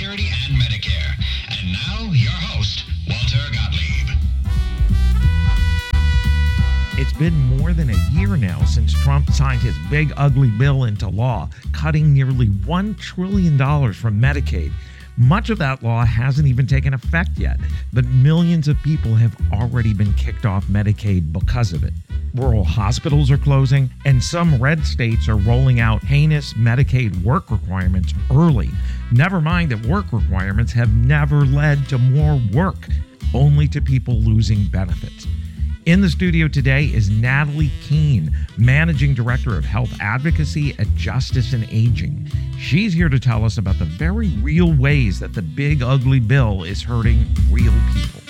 Security and Medicare. And now, your host, Walter Gottlieb. It's been more than a year now since Trump signed his big ugly bill into law, cutting nearly $1 trillion from Medicaid. Much of that law hasn't even taken effect yet, but millions of people have already been kicked off Medicaid because of it. Rural hospitals are closing, and some red states are rolling out heinous Medicaid work requirements early. Never mind that work requirements have never led to more work, only to people losing benefits. In the studio today is Natalie Keene, Managing Director of Health Advocacy at Justice in Aging. She's here to tell us about the very real ways that the big ugly bill is hurting real people.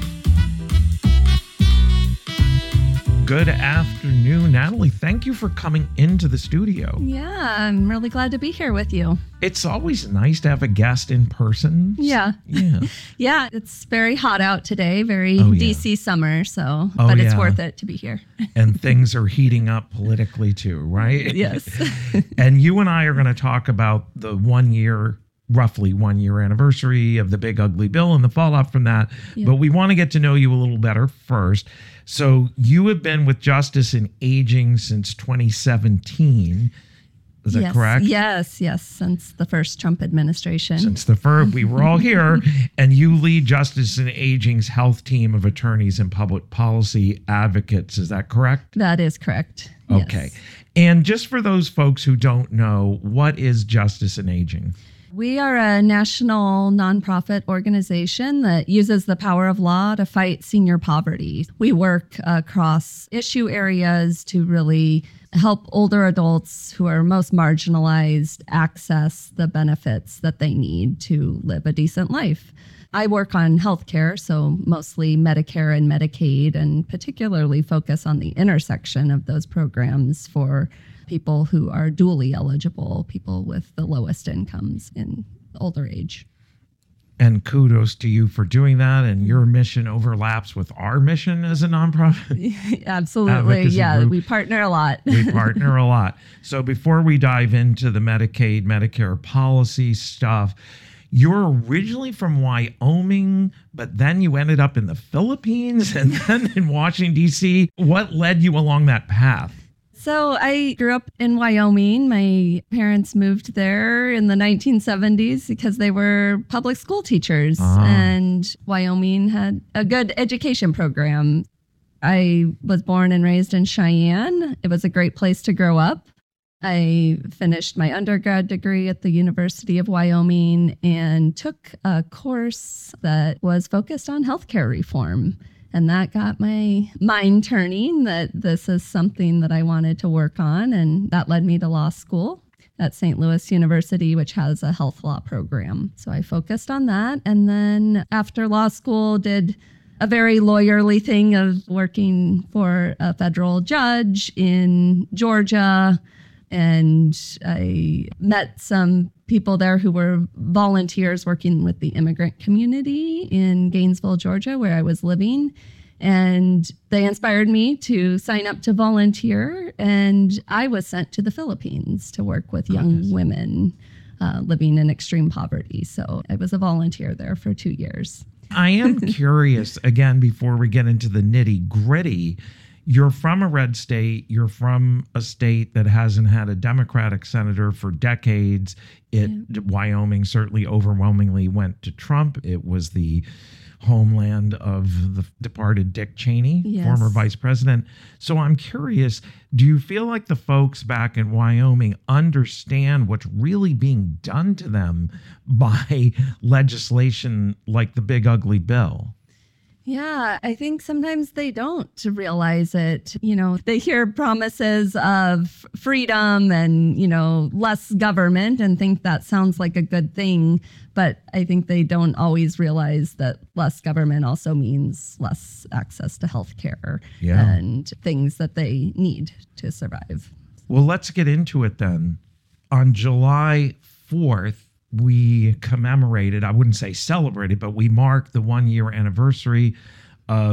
Good afternoon, Natalie. Thank you for coming into the studio. Yeah, I'm really glad to be here with you. It's always nice to have a guest in person. Yeah. Yeah. Yeah, it's very hot out today, very DC summer, but it's worth it to be here. And things are heating up politically too, right? Yes. And you and I are going to talk about the roughly 1 year anniversary of the big ugly bill and the fallout from that. Yeah. But we want to get to know you a little better first. So you have been with Justice in Aging since 2017. Is that correct? Yes, since the first Trump administration. Since the first, we were all here. And you lead Justice in Aging's health team of attorneys and public policy advocates. Is that correct? That is correct. Okay. Yes. And just for those folks who don't know, what is Justice in Aging? We are a national nonprofit organization that uses the power of law to fight senior poverty. We work across issue areas to really help older adults who are most marginalized access the benefits that they need to live a decent life. I work on healthcare, so mostly Medicare and Medicaid, and particularly focus on the intersection of those programs for people who are dually eligible, people with the lowest incomes in older age. And kudos to you for doing that. And your mission overlaps with our mission as a nonprofit. Absolutely. Yeah, group. We partner a lot. We partner a lot. So before we dive into the Medicaid, Medicare policy stuff, you're originally from Wyoming, but then you ended up in the Philippines and then in Washington, D.C. What led you along that path? So I grew up in Wyoming. My parents moved there in the 1970s because they were public school teachers, and Wyoming had a good education program. I was born and raised in Cheyenne. It was a great place to grow up. I finished my undergrad degree at the University of Wyoming and took a course that was focused on healthcare reform. And that got my mind turning that this is something that I wanted to work on. And that led me to law school at St. Louis University, which has a health law program. So I focused on that. And then after law school, did a very lawyerly thing of working for a federal judge in Georgia. And I met some people there who were volunteers working with the immigrant community in Gainesville, Georgia, where I was living. And they inspired me to sign up to volunteer. And I was sent to the Philippines to work with young women living in extreme poverty. So I was a volunteer there for 2 years. I am curious, again, before we get into the nitty gritty, you're from a red state. You're from a state that hasn't had a Democratic senator for decades. Wyoming certainly overwhelmingly went to Trump. It was the homeland of the departed Dick Cheney, former vice president. So I'm curious, do you feel like the folks back in Wyoming understand what's really being done to them by legislation like the big ugly bill? Yeah, I think sometimes they don't realize it. You know, they hear promises of freedom and, less government and think that sounds like a good thing. But I think they don't always realize that less government also means less access to healthcare and things that they need to survive. Well, let's get into it then. On July 4th, we commemorated, I wouldn't say celebrated, but we marked the 1 year anniversary of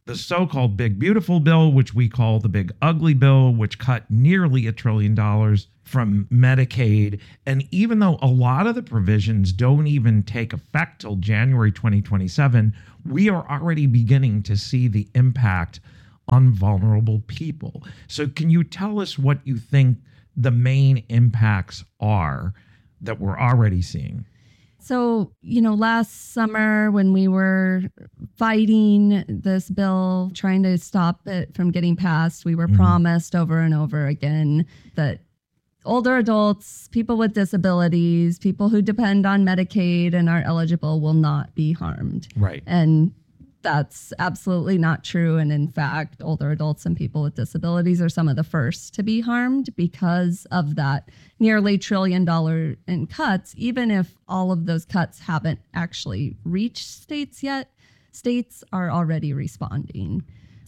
the so-called Big Beautiful Bill, which we call the Big Ugly Bill, which cut nearly $1 trillion from Medicaid. And even though a lot of the provisions don't even take effect till January 2027, we are already beginning to see the impact on vulnerable people. So can you tell us what you think the main impacts are that we're already seeing? So, last summer when we were fighting this bill, trying to stop it from getting passed, we were promised over and over again that older adults, people with disabilities, people who depend on Medicaid and are eligible will not be harmed. Right. And that's absolutely not true. And in fact, older adults and people with disabilities are some of the first to be harmed because of that nearly $1 trillion in cuts. Even if all of those cuts haven't actually reached states yet, states are already responding.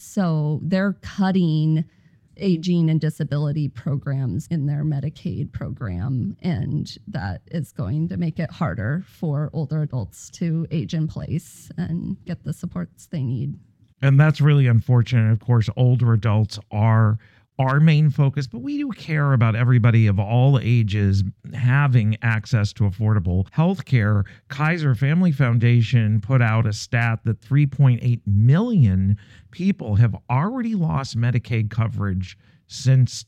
So they're cutting aging and disability programs in their Medicaid program, and that is going to make it harder for older adults to age in place and get the supports they need. And that's really unfortunate. Of course, older adults are our main focus, but we do care about everybody of all ages having access to affordable health care. Kaiser Family Foundation put out a stat that 3.8 million people have already lost Medicaid coverage since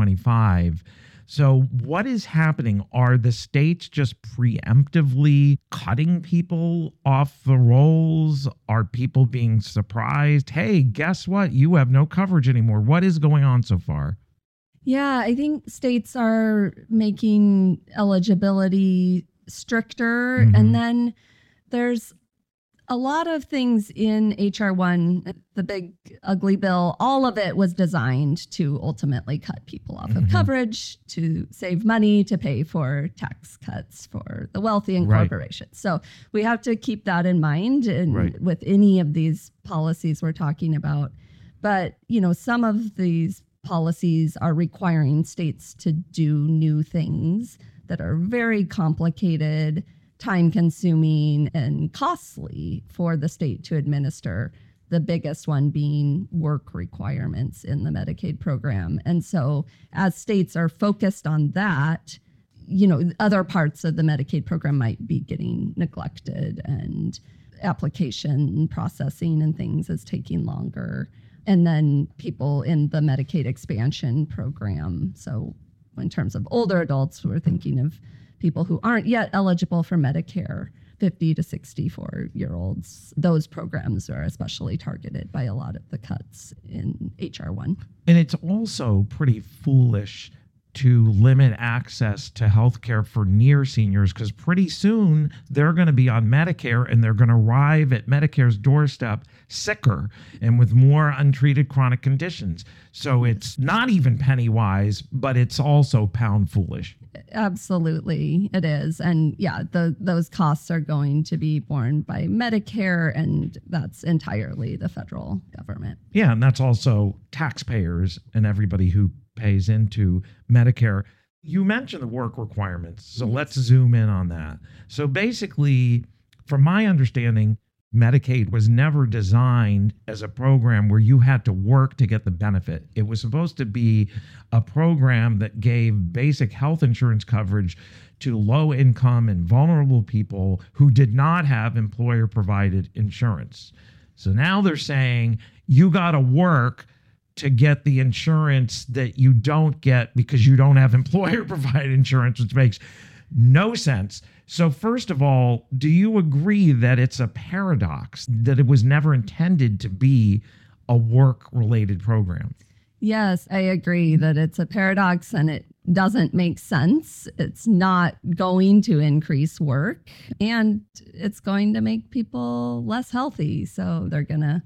2025. So what is happening? Are the states just preemptively cutting people off the rolls? Are people being surprised? Hey, guess what? You have no coverage anymore. What is going on so far? Yeah, I think states are making eligibility stricter. And then there's a lot of things in H.R. 1, the Big Ugly Bill. All of it was designed to ultimately cut people off of coverage, to save money, to pay for tax cuts for the wealthy and corporations. So we have to keep that in mind with any of these policies we're talking about. But, some of these policies are requiring states to do new things that are very complicated, time-consuming, and costly for the state to administer, the biggest one being work requirements in the Medicaid program. And so as states are focused on that, other parts of the Medicaid program might be getting neglected, and application processing and things is taking longer. And then people in the Medicaid expansion program. So in terms of older adults, we're thinking of people who aren't yet eligible for Medicare, 50 to 64-year-olds. Those programs are especially targeted by a lot of the cuts in H.R. 1. And it's also pretty foolish to limit access to health care for near seniors, because pretty soon they're going to be on Medicare and they're going to arrive at Medicare's doorstep sicker and with more untreated chronic conditions. So it's not even penny wise, but it's also pound foolish. Absolutely, it is. And yeah, those costs are going to be borne by Medicare, and that's entirely the federal government. Yeah, and that's also taxpayers and everybody who pays into Medicare. You mentioned the work requirements, so let's zoom in on that. So basically, from my understanding, Medicaid was never designed as a program where you had to work to get the benefit. It was supposed to be a program that gave basic health insurance coverage to low income and vulnerable people who did not have employer provided insurance. So now they're saying you got to work to get the insurance that you don't get because you don't have employer provided insurance, which makes no sense. So first of all, do you agree that it's a paradox, that it was never intended to be a work-related program? Yes, I agree that it's a paradox and it doesn't make sense. It's not going to increase work, and it's going to make people less healthy. So they're going to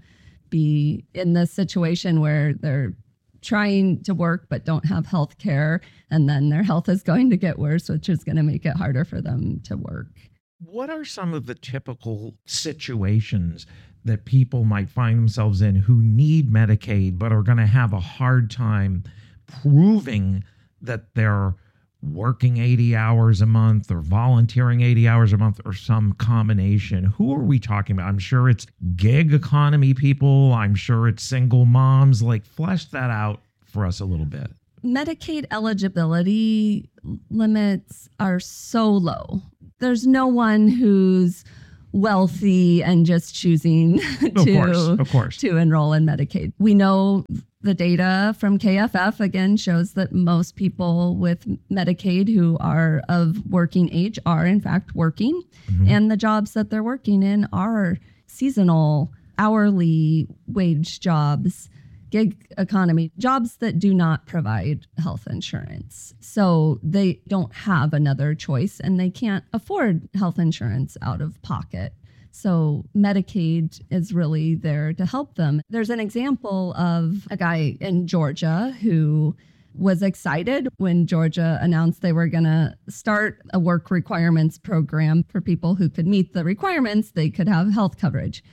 be in this situation where they're trying to work but don't have health care, and then their health is going to get worse, which is going to make it harder for them to work. What are some of the typical situations that people might find themselves in who need Medicaid but are going to have a hard time proving that they're working 80 hours a month or volunteering 80 hours a month or some combination? Who are we talking about? I'm sure it's gig economy people. I'm sure it's single moms. Like, flesh that out for us a little bit. Medicaid eligibility limits are so low. There's no one who's wealthy and just choosing Of course. to enroll in Medicaid. We know the data from KFF, again, shows that most people with Medicaid who are of working age are, in fact, working. And the jobs that they're working in are seasonal, hourly wage jobs, gig economy, jobs that do not provide health insurance. So they don't have another choice and they can't afford health insurance out of pocket. So Medicaid is really there to help them. There's an example of a guy in Georgia who was excited when Georgia announced they were going to start a work requirements program for people who could meet the requirements, they could have health coverage.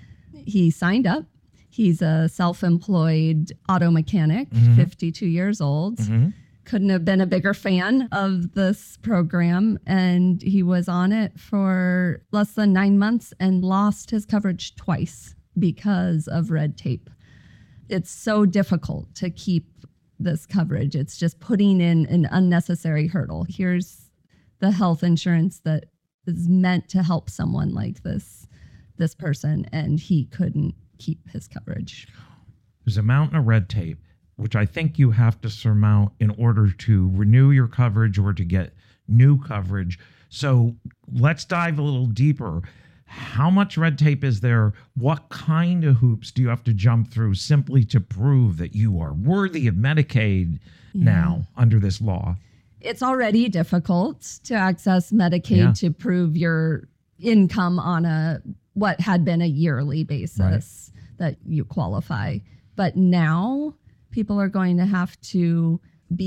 He signed up. He's a self-employed auto mechanic, 52 years old. Couldn't have been a bigger fan of this program. And he was on it for less than 9 months and lost his coverage twice because of red tape. It's so difficult to keep this coverage. It's just putting in an unnecessary hurdle. Here's the health insurance that is meant to help someone like this person, and he couldn't keep his coverage. There's a mountain of red tape, which I think you have to surmount in order to renew your coverage or to get new coverage. So let's dive a little deeper. How much red tape is there? What kind of hoops do you have to jump through simply to prove that you are worthy of Medicaid now under this law? It's already difficult to access Medicaid to prove your income on what had been a yearly basis that you qualify. But now people are going to have to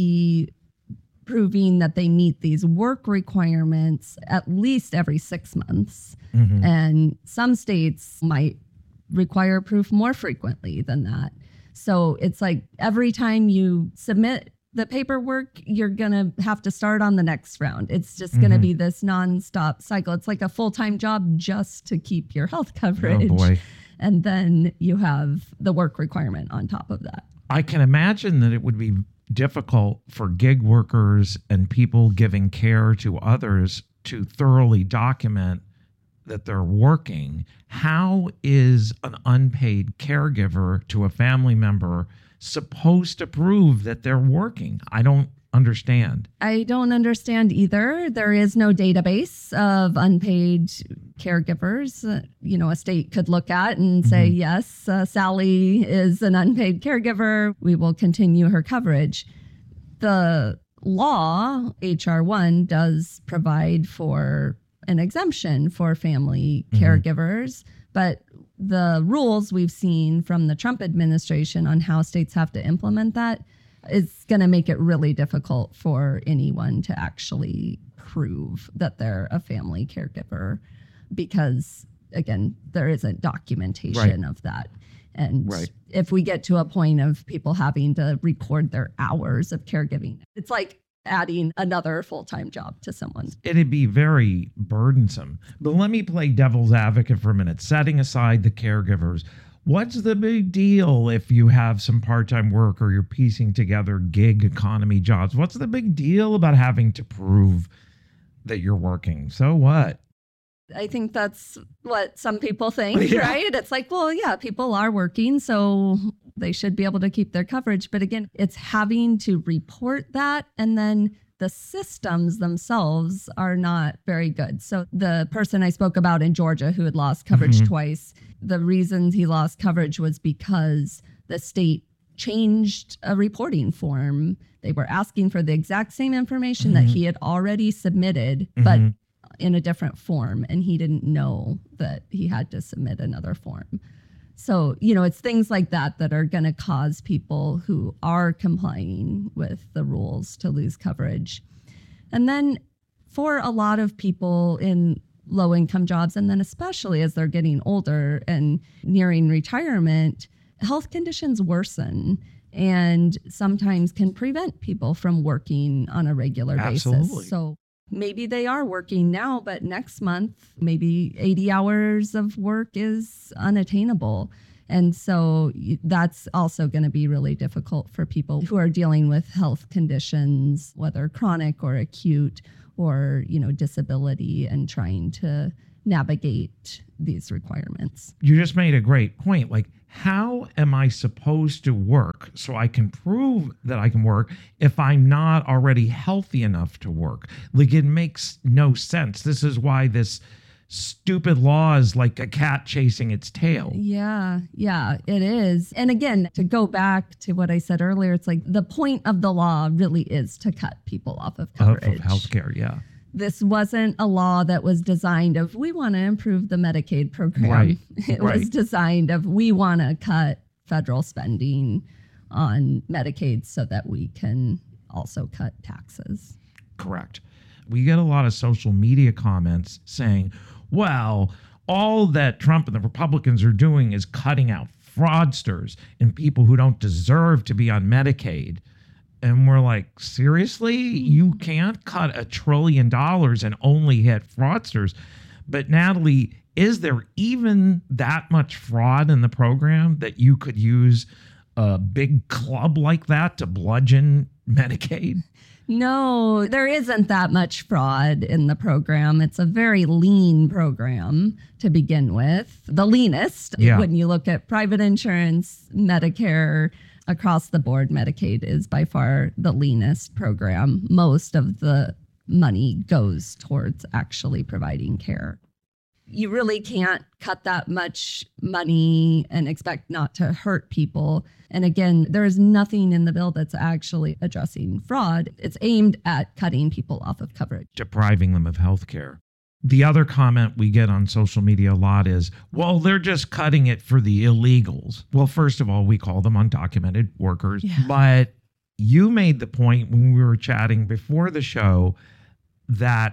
be proving that they meet these work requirements at least every 6 months. And some states might require proof more frequently than that. So it's like every time you submit the paperwork, you're going to have to start on the next round. It's just going to be this nonstop cycle. It's like a full-time job just to keep your health coverage. Oh boy. And then you have the work requirement on top of that. I can imagine that it would be difficult for gig workers and people giving care to others to thoroughly document that they're working. How is an unpaid caregiver to a family member supposed to prove that they're working? I don't understand. I don't understand either. There is no database of unpaid caregivers. A state could look at and say, yes, Sally is an unpaid caregiver. We will continue her coverage. The law, HR 1, does provide for an exemption for family caregivers, but the rules we've seen from the Trump administration on how states have to implement that is going to make it really difficult for anyone to actually prove that they're a family caregiver because, again, there isn't documentation of that. And if we get to a point of people having to record their hours of caregiving, it's like adding another full-time job to someone. It'd be very burdensome. But let me play devil's advocate for a minute, setting aside the caregivers. What's the big deal if you have some part-time work or you're piecing together gig economy jobs? What's the big deal about having to prove that you're working? So what? I think that's what some people think, right? It's like, well, yeah, people are working, so they should be able to keep their coverage. But again, it's having to report that, and then the systems themselves are not very good. So the person I spoke about in Georgia who had lost coverage twice, the reasons he lost coverage was because the state changed a reporting form. They were asking for the exact same information that he had already submitted, but in a different form, and he didn't know that he had to submit another form. So, it's things like that that are going to cause people who are complying with the rules to lose coverage. And then for a lot of people in low-income jobs, and then especially as they're getting older and nearing retirement, health conditions worsen. and sometimes can prevent people from working on a regular Absolutely. basis. So maybe they are working now, but next month, maybe 80 hours of work is unattainable. And so that's also going to be really difficult for people who are dealing with health conditions, whether chronic or acute, or, disability, and trying to navigate these requirements. You just made a great point. Like, how am I supposed to work so I can prove that I can work if I'm not already healthy enough to work? Like, it makes no sense. This is why this stupid law is like a cat chasing its tail. Yeah, it is. And again, to go back to what I said earlier, it's like the point of the law really is to cut people off of coverage. Of healthcare, yeah. This wasn't a law that was designed of, we want to improve the Medicaid program. Right. It was designed of, we want to cut federal spending on Medicaid so that we can also cut taxes. Correct. We get a lot of social media comments saying, well, all that Trump and the Republicans are doing is cutting out fraudsters and people who don't deserve to be on Medicaid. And we're like, seriously? You can't cut $1 trillion and only hit fraudsters. But Natalie, is there even that much fraud in the program that you could use a big club like that to bludgeon Medicaid? No, there isn't that much fraud in the program. It's a very lean program to begin with, the leanest. Yeah. When you look at private insurance, Medicare, across the board, Medicaid is by far the leanest program. Most of the money goes towards actually providing care. You really can't cut that much money and expect not to hurt people. And again, there is nothing in the bill that's actually addressing fraud. It's aimed at cutting people off of coverage. Depriving them of health care. The other comment we get on social media a lot is, well, they're just cutting it for the illegals. Well, first of all, we call them undocumented workers. Yeah. But you made the point when we were chatting before the show that,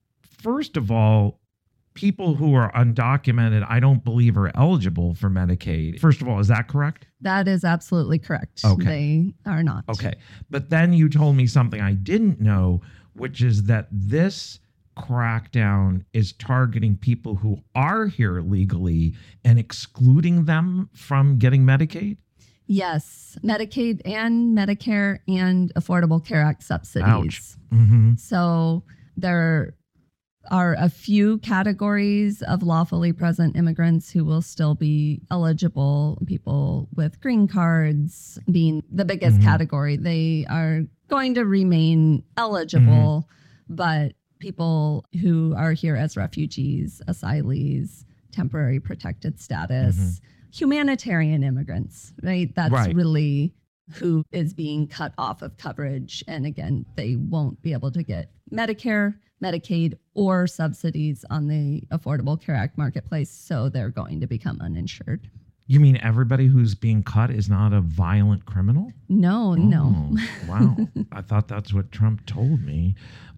first of all, people who are undocumented, I don't believe are eligible for Medicaid. First of all, is that correct? That is absolutely correct. Okay. They are not. Okay. But then you told me something I didn't know, which is that this crackdown is targeting people who are here legally and excluding them from getting Medicaid? Yes, Medicaid and Medicare and Affordable Care Act subsidies. Ouch. Mm-hmm. So there are a few categories of lawfully present immigrants who will still be eligible. People with green cards being the biggest category. They are going to remain eligible, but people who are here as refugees, asylees, temporary protected status, humanitarian immigrants, right? That's really who is being cut off of coverage. And again, they won't be able to get Medicare, Medicaid, or subsidies on the Affordable Care Act marketplace. So they're going to become uninsured. You mean everybody who's being cut is not a violent criminal? No. Wow. I thought that's what Trump told me.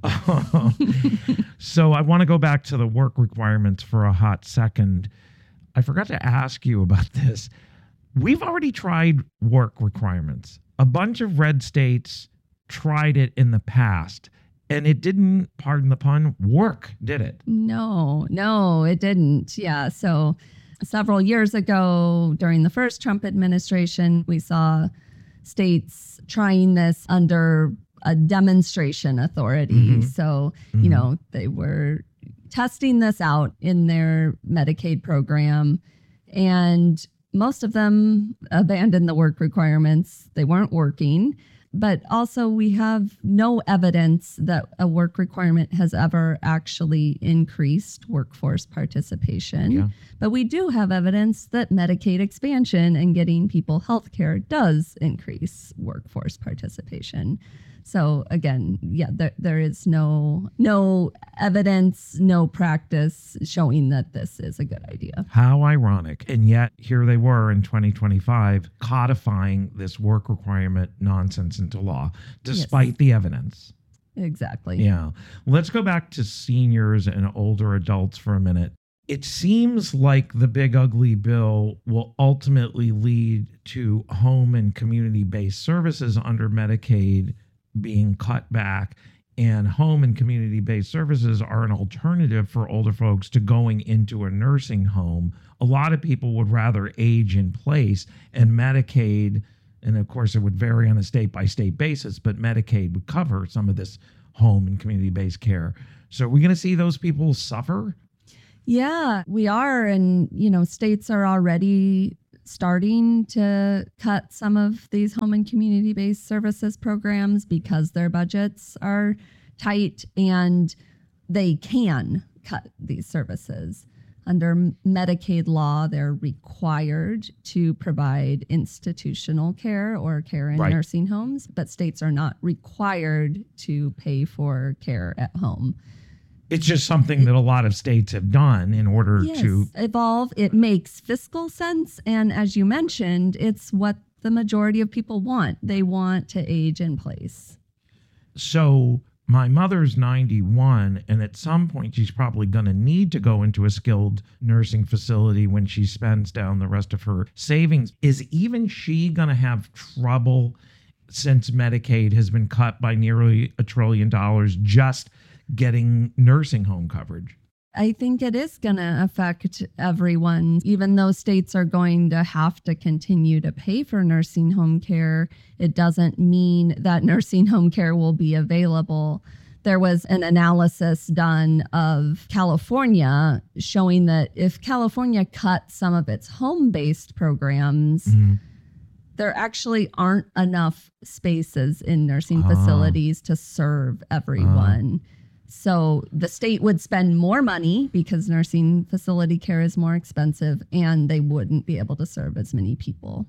So I want to go back to the work requirements for a hot second. I forgot to ask you about this. We've already tried work requirements. A bunch of red states tried it in the past, and it didn't, pardon the pun, work, did it? No, it didn't. Yeah. So several years ago, during the first Trump administration, we saw states trying this under a demonstration authority. So, you know, they were testing this out in their Medicaid program, and most of them abandoned the work requirements. They weren't working. But also, we have no evidence that a work requirement has ever actually increased workforce participation. Yeah. But we do have evidence that Medicaid expansion and getting people health care does increase workforce participation. So again, yeah, there is no evidence, no practice showing that this is a good idea. How ironic. And yet here they were in 2025 codifying this work requirement nonsense into law, despite the evidence. Exactly. Yeah. Let's go back to seniors and older adults for a minute. It seems like the big ugly bill will ultimately lead to home and community-based services under Medicaid being cut back, and home and community-based services are an alternative for older folks to going into a nursing home. A lot of people would rather age in place, and Medicaid, and of course it would vary on a state-by-state basis, but Medicaid would cover some of this home and community-based care. So are we going to see those people suffer? Yeah, we are. And, states are already starting to cut some of these home and community-based services programs because their budgets are tight, and they can cut these services. Under Medicaid law, they're required to provide institutional care or care in nursing homes, but states are not required to pay for care at home. It's just something that a lot of states have done in order to evolve. It makes fiscal sense. And as you mentioned, it's what the majority of people want. They want to age in place. So my mother's 91, and at some point she's probably going to need to go into a skilled nursing facility when she spends down the rest of her savings. Is even she going to have trouble, since Medicaid has been cut by nearly $1 trillion, just getting nursing home coverage? I think it is going to affect everyone. Even though states are going to have to continue to pay for nursing home care, it doesn't mean that nursing home care will be available. There was an analysis done of California showing that if California cut some of its home-based programs, there actually aren't enough spaces in nursing facilities to serve everyone. So the state would spend more money because nursing facility care is more expensive, and they wouldn't be able to serve as many people.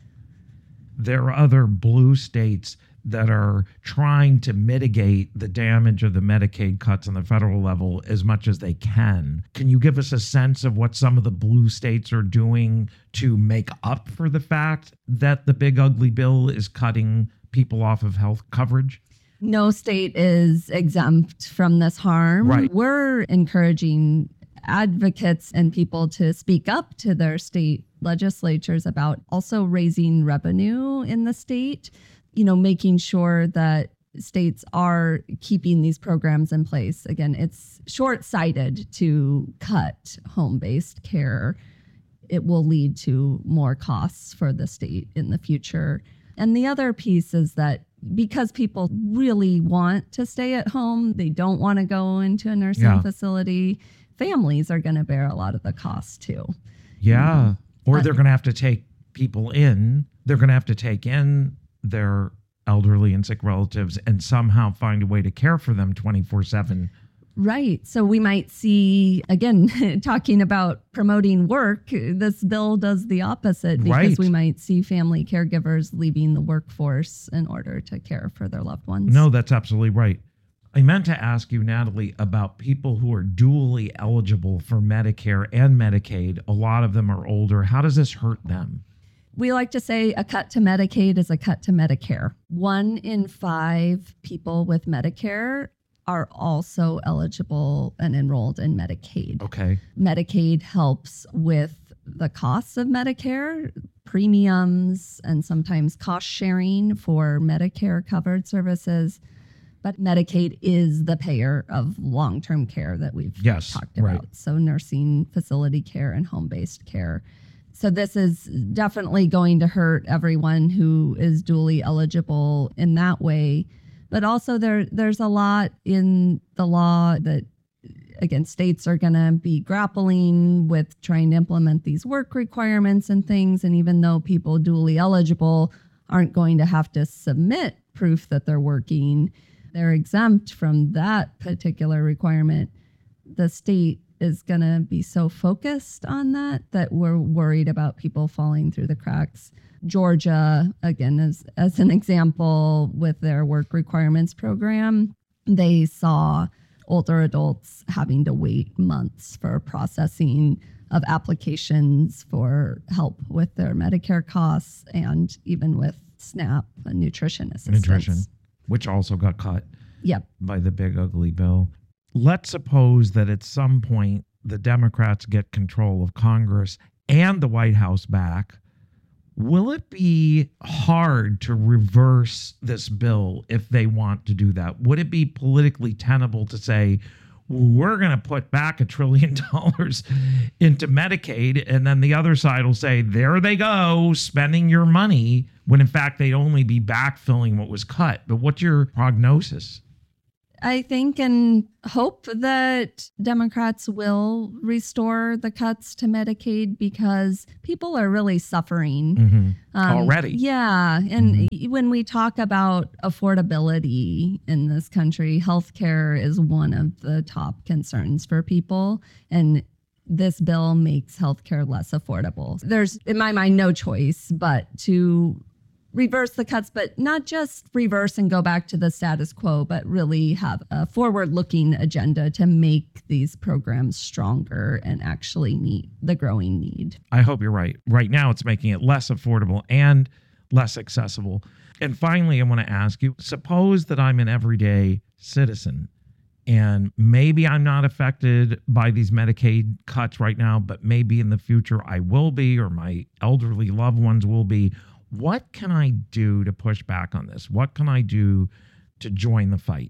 There are other blue states that are trying to mitigate the damage of the Medicaid cuts on the federal level as much as they can. Can you give us a sense of what some of the blue states are doing to make up for the fact that the big ugly bill is cutting people off of health coverage? No state is exempt from this harm. Right. We're encouraging advocates and people to speak up to their state legislatures about also raising revenue in the state, making sure that states are keeping these programs in place. Again, it's short-sighted to cut home-based care. It will lead to more costs for the state in the future. And the other piece is that because people really want to stay at home, they don't want to go into a nursing facility, families are going to bear a lot of the costs too. Yeah. Or they're going to have to take people in. They're going to have to take in their elderly and sick relatives and somehow find a way to care for them 24/7. Right. So we might see, again, talking about promoting work, this bill does the opposite because we might see family caregivers leaving the workforce in order to care for their loved ones. No, that's absolutely right. I meant to ask you, Natalie, about people who are dually eligible for Medicare and Medicaid. A lot of them are older. How does this hurt them? We like to say a cut to Medicaid is a cut to Medicare. 1 in 5 people with Medicare are also eligible and enrolled in Medicaid. Okay. Medicaid helps with the costs of Medicare, premiums, and sometimes cost sharing for Medicare covered services. But Medicaid is the payer of long-term care that we've talked about. So nursing facility care and home-based care. So this is definitely going to hurt everyone who is dually eligible in that way. But also there's a lot in the law that, again, states are going to be grappling with trying to implement these work requirements and things. And even though people dually eligible aren't going to have to submit proof that they're working, they're exempt from that particular requirement. The state is going to be so focused on that we're worried about people falling through the cracks. Georgia, again, as an example, with their work requirements program, they saw older adults having to wait months for processing of applications for help with their Medicare costs and even with SNAP and nutrition assistance. Nutrition, which also got cut by the big ugly bill. Let's suppose that at some point the Democrats get control of Congress and the White House back, will it be hard to reverse this bill if they want to do that? Would it be politically tenable to say, we're going to put back $1 trillion into Medicaid, and then the other side will say, there they go, spending your money, when in fact they'd only be backfilling what was cut? But what's your prognosis? I think and hope that Democrats will restore the cuts to Medicaid because people are really suffering Already. Yeah. And when we talk about affordability in this country, healthcare is one of the top concerns for people. And this bill makes healthcare less affordable. There's, in my mind, no choice but to reverse the cuts, but not just reverse and go back to the status quo, but really have a forward-looking agenda to make these programs stronger and actually meet the growing need. I hope you're right. Right now, it's making it less affordable and less accessible. And finally, I want to ask you, suppose that I'm an everyday citizen and maybe I'm not affected by these Medicaid cuts right now, but maybe in the future I will be, or my elderly loved ones will be. What can I do to push back on this? What can I do to join the fight?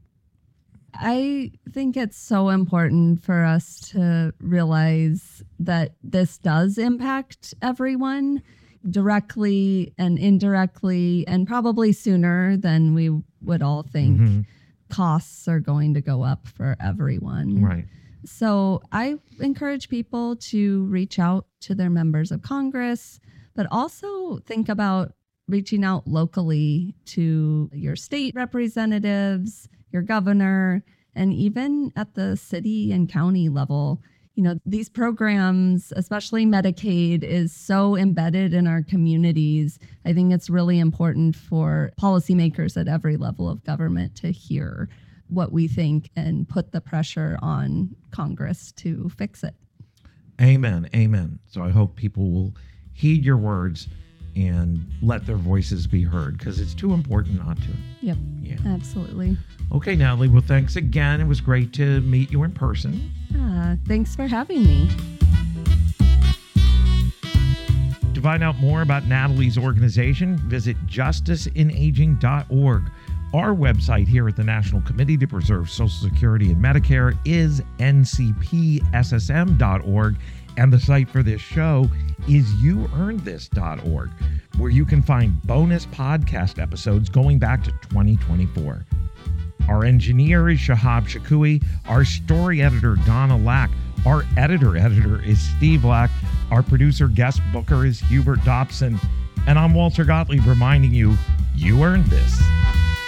I think it's so important for us to realize that this does impact everyone directly and indirectly, and probably sooner than we would all think. Costs are going to go up for everyone. Right. So I encourage people to reach out to their members of Congress, but also think about reaching out locally to your state representatives, your governor, and even at the city and county level. You know, these programs, especially Medicaid, is so embedded in our communities. I think it's really important for policymakers at every level of government to hear what we think and put the pressure on Congress to fix it. Amen. Amen. So I hope people will heed your words and let their voices be heard, because it's too important not to. Yep. Yeah. Absolutely. Okay, Natalie. Well, thanks again. It was great to meet you in person. Thanks for having me. To find out more about Natalie's organization, visit justiceinaging.org. Our website here at the National Committee to Preserve Social Security and Medicare is ncpssm.org. And the site for this show is youearnedthis.org, where you can find bonus podcast episodes going back to 2024. Our engineer is Shahab Shakui. Our story editor, Donna Lack. Our editor is Steve Lack. Our producer, guest booker is Hubert Dobson. And I'm Walter Gottlieb reminding you, you earned this.